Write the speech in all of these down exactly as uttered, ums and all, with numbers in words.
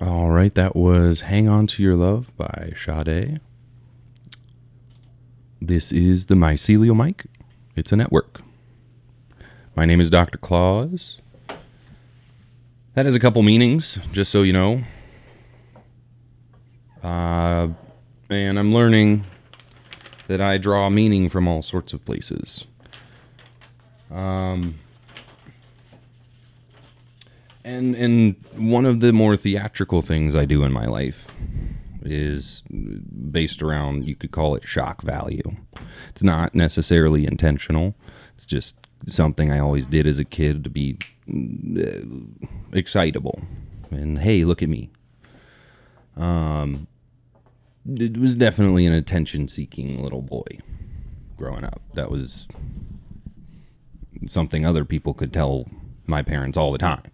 All right, that was Hang On to Your Love by Sade. This is the Mycelial Mic. It's a network. My name is Doctor Claus. That has a couple meanings, just so you know. Uh, and I'm learning that I draw meaning from all sorts of places. Um... And and one of the more theatrical things I do in my life is based around, you could call it shock value. It's not necessarily intentional. It's just something I always did as a kid to be excitable. And hey, look at me. Um, it was definitely an attention-seeking little boy growing up. That was something other people could tell my parents all the time.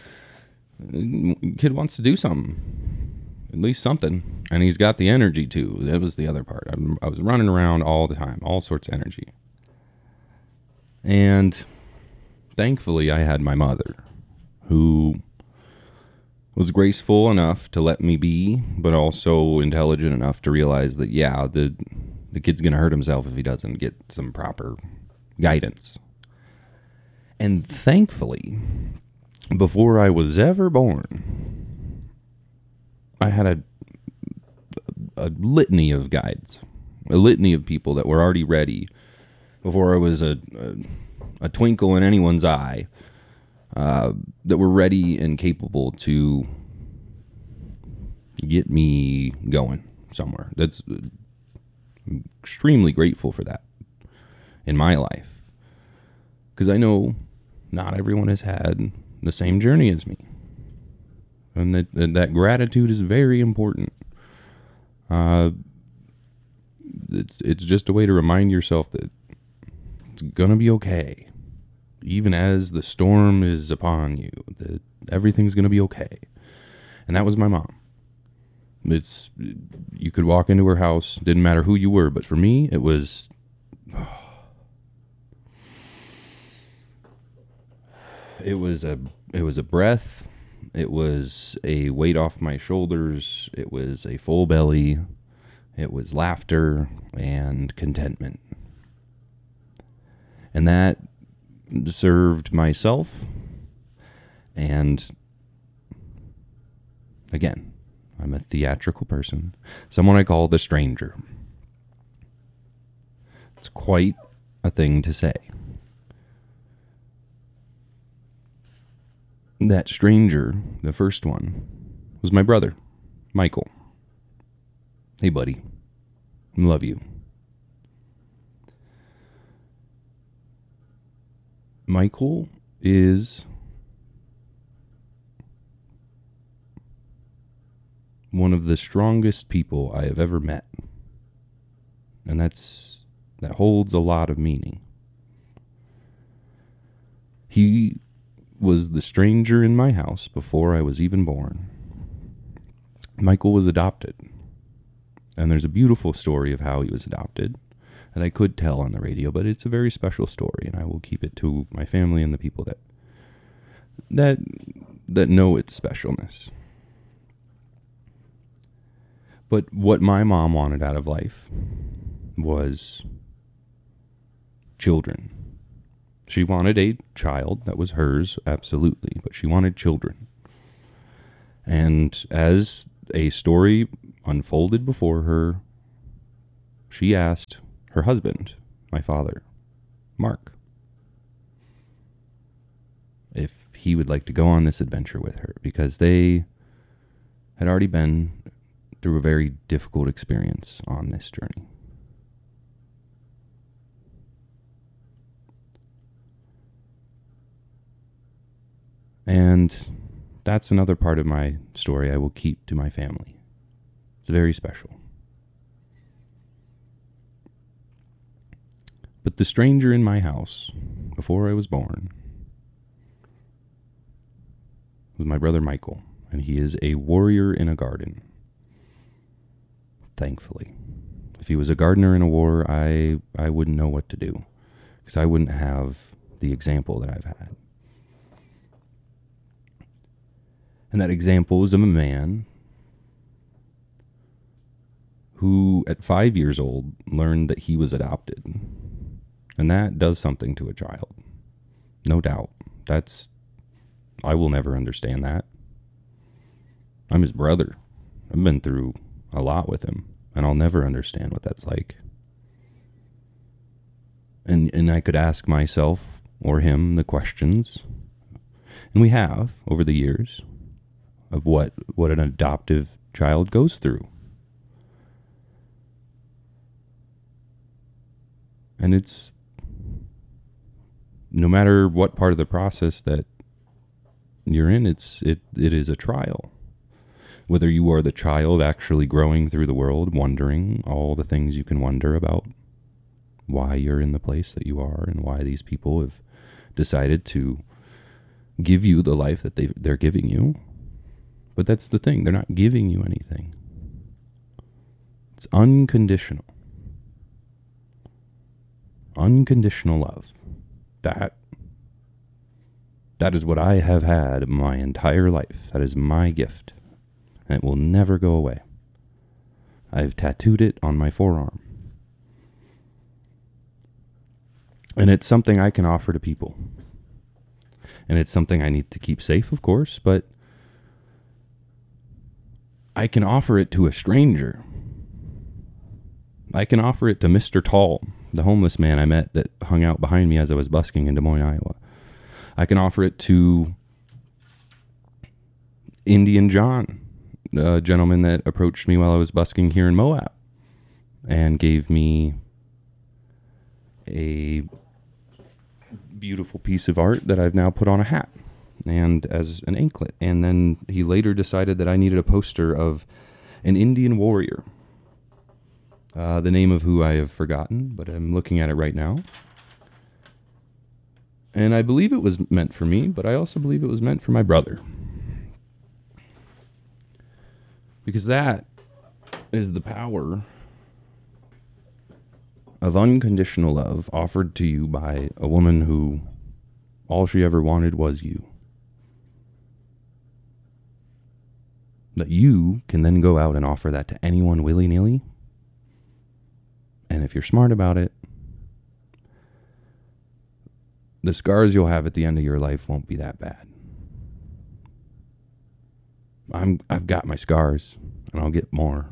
Kid wants to do something, at least something, and he's got the energy too. That was the other part. I, I was running around all the time, all sorts of energy. And thankfully I had my mother, who was graceful enough to let me be, but also intelligent enough to realize that, yeah, the the kid's gonna hurt himself if he doesn't get some proper guidance. And thankfully, before I was ever born, I had a, a litany of guides, a litany of people that were already ready before I was a, a, a twinkle in anyone's eye, uh, that were ready and capable to get me going somewhere. That's I'm extremely grateful for that in my life, because I know not everyone has had the same journey as me, and that that, that gratitude is very important. Uh, it's it's just a way to remind yourself that it's gonna be okay, even as the storm is upon you. That everything's gonna be okay, and that was my mom. It's you could walk into her house, didn't matter who you were, but for me, it was. It was a it was a breath. It was a weight off my shoulders. It was a full belly. It was laughter and contentment. And that served myself. And again, I'm a theatrical person. Someone I call the stranger. It's quite a thing to say. That stranger, the first one, was my brother, Michael. Hey, buddy. Love you. Michael is one of the strongest people I have ever met. And that's that holds a lot of meaning. He was the stranger in my house before I was even born. Michael was adopted. And there's a beautiful story of how he was adopted that I could tell on the radio, but it's a very special story, and I will keep it to my family and the people that that that know its specialness. But what my mom wanted out of life was children. She wanted a child that was hers, absolutely, but she wanted children. And as a story unfolded before her, she asked her husband, my father, Mark, if he would like to go on this adventure with her, because they had already been through a very difficult experience on this journey. And that's another part of my story I will keep to my family. It's very special. But the stranger in my house, before I was born, was my brother Michael, and he is a warrior in a garden. Thankfully. If he was a gardener in a war, I, I wouldn't know what to do, because I wouldn't have the example that I've had. And that example is of a man who, at five years old, learned that he was adopted. And that does something to a child. No doubt. That's, I will never understand that. I'm his brother. I've been through a lot with him, and I'll never understand what that's like. And and I could ask myself or him the questions, and we have over the years, of what, what an adoptive child goes through. And it's, no matter what part of the process that you're in, it's it it is a trial. Whether you are the child actually growing through the world, wondering all the things you can wonder about why you're in the place that you are and why these people have decided to give you the life that they they're giving you. But that's the thing, they're not giving you anything. It's unconditional. Unconditional love. That that is what I have had my entire life. That is my gift. And it will never go away. I've tattooed it on my forearm. And it's something I can offer to people. And it's something I need to keep safe, of course, but I can offer it to a stranger. I can offer it to Mister Tall, the homeless man I met that hung out behind me as I was busking in Des Moines, Iowa. I can offer it to Indian John, a gentleman that approached me while I was busking here in Moab and gave me a beautiful piece of art that I've now put on a hat and as an anklet. And then he later decided that I needed a poster of an Indian warrior, uh, the name of who I have forgotten, but I'm looking at it right now. And I believe it was meant for me, but I also believe it was meant for my brother. Because that is the power of unconditional love offered to you by a woman who all she ever wanted was you. That you can then go out and offer that to anyone willy-nilly. And if you're smart about it, the scars you'll have at the end of your life won't be that bad. I'm, I've got my scars, and I'll get more.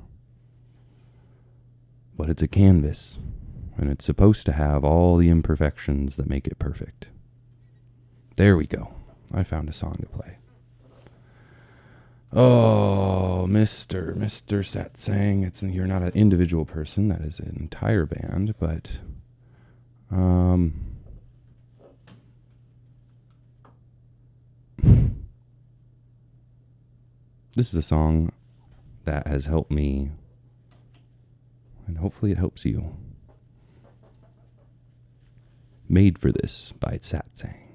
But it's a canvas, and it's supposed to have all the imperfections that make it perfect. There we go. I found a song to play. Oh, Mister Mister Satsang. It's, you're not an individual person. That is an entire band, but... Um... This is a song that has helped me, and hopefully it helps you. Made for This by Satsang.